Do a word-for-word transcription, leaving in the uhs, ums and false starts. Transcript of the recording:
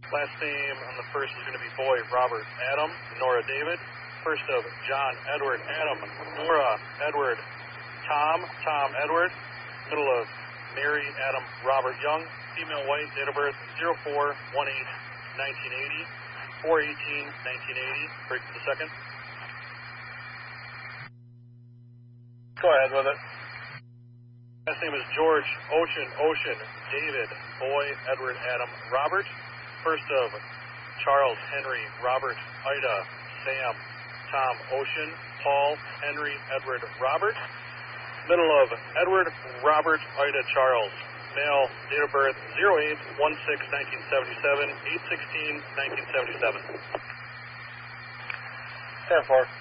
Last name on the first is going to be boy Robert Adam, Nora David. First of John Edward Adam, Nora Edward Tom, Tom Edward. Middle of Mary Adam Robert Young. Female white, date of birth zero four one eight nineteen eighty, four eighteen nineteen eighty. Break for the second. Go ahead with it. Last name is George Ocean Ocean David boy Edward Adam Robert. First of Charles Henry Robert Ida Sam Tom Ocean Paul Henry Edward Robert. Middle of Edward Robert Ida Charles. Male, date of birth zero eight one six nineteen seventy-seven, eight sixteen nineteen seventy-seven. ten four.